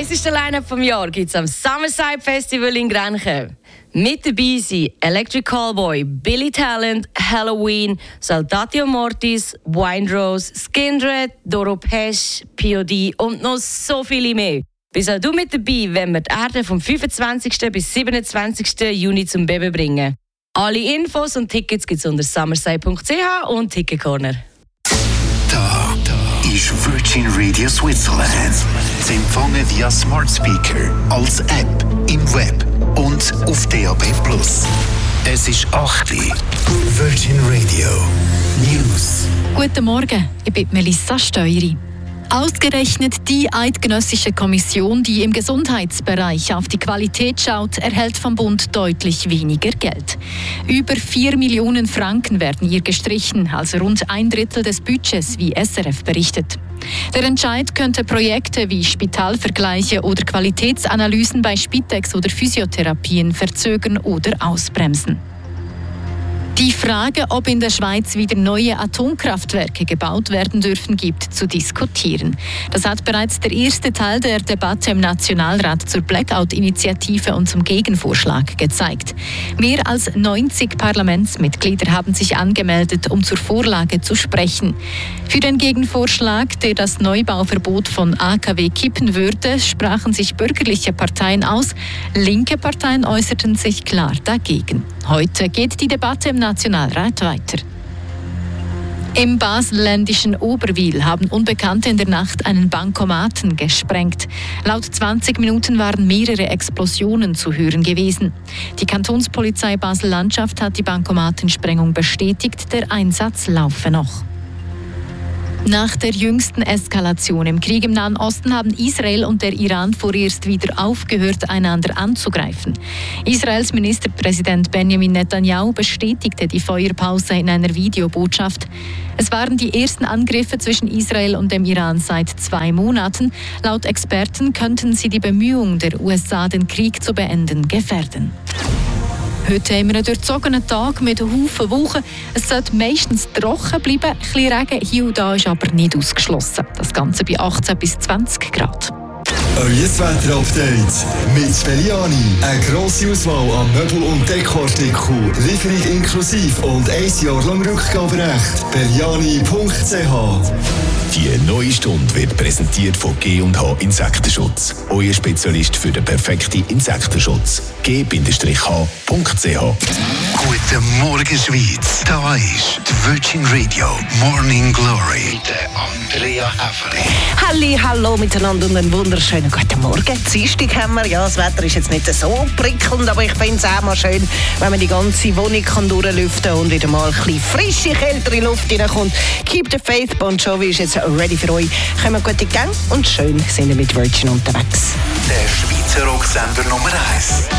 heißeste Line-Up vom Jahr gibt es am Summerside Festival in Grenchen. Mit dabei sind Electric Callboy, Billy Talent, Halloween, Saltatio Mortis, Windrose, Skindred, Doro Pesch, POD und noch so viele mehr. Bist auch du mit dabei, wenn wir die Erde vom 25. bis 27. Juni zum Baby bringen. Alle Infos und Tickets gibt es unter summerside.ch und Ticket Corner. Da ist Virgin Radio Switzerland. Zu empfangen via Smart Speaker, als App, im Web und auf DAB+. Es ist 8 Uhr. Virgin Radio News. Guten Morgen, ich bin Melissa Steueri. Ausgerechnet die eidgenössische Kommission, die im Gesundheitsbereich auf die Qualität schaut, erhält vom Bund deutlich weniger Geld. Über 4 Millionen Franken werden ihr gestrichen, also rund 1/3 des Budgets, wie SRF berichtet. Der Entscheid könnte Projekte wie Spitalvergleiche oder Qualitätsanalysen bei Spitex oder Physiotherapien verzögern oder ausbremsen. Die Frage, ob in der Schweiz wieder neue Atomkraftwerke gebaut werden dürfen, gibt zu diskutieren. Das hat bereits der erste Teil der Debatte im Nationalrat zur Blackout-Initiative und zum Gegenvorschlag gezeigt. Mehr als 90 Parlamentsmitglieder haben sich angemeldet, um zur Vorlage zu sprechen. Für den Gegenvorschlag, der das Neubauverbot von AKW kippen würde, sprachen sich bürgerliche Parteien aus. Linke Parteien äußerten sich klar dagegen. Heute geht die Debatte im Nationalrat weiter. Im baselländischen Oberwil haben Unbekannte in der Nacht einen Bankomaten gesprengt. Laut 20 Minuten waren mehrere Explosionen zu hören gewesen. Die Kantonspolizei Basel-Landschaft hat die Bankomatensprengung bestätigt, der Einsatz laufe noch. Nach der jüngsten Eskalation im Krieg im Nahen Osten haben Israel und der Iran vorerst wieder aufgehört, einander anzugreifen. Israels Ministerpräsident Benjamin Netanyahu bestätigte die Feuerpause in einer Videobotschaft. Es waren die ersten Angriffe zwischen Israel und dem Iran seit 2 Monaten. Laut Experten könnten sie die Bemühungen der USA, den Krieg zu beenden, gefährden. Heute haben wir einen durchzogenen Tag mit Haufen Wolken. Es sollte meistens trocken bleiben. Ein bisschen Regen hier und da ist aber nicht ausgeschlossen. Das Ganze bei 18 bis 20 Grad. Euer Wetter-Update mit Belliani. Eine grosse Auswahl an Möbel- und Dekoartikeln. Lieferung inklusive und 1 Jahr lang Rückgaberecht. Belliani.ch. Die neue Stunde wird präsentiert von G&H Insektenschutz. Euer Spezialist für den perfekten Insektenschutz. G-H.ch. Guten Morgen, Schweiz. Da ist die Virgin Radio Morning Glory mit Andrea Häfeli. Hallo miteinander und einen wunderschönen guten Morgen. Dienstag haben wir. Ja, das Wetter ist jetzt nicht so prickelnd, aber ich finde es auch mal schön, wenn man die ganze Wohnung kann durchlüften und wieder mal ein bisschen frische, kältere Luft reinkommt. Keep the faith, Bon Jovi ist jetzt ready für euch. Kommen gute Gang und schön sind wir mit Virgin unterwegs. Der Schweizer Rocksender Nummer 1.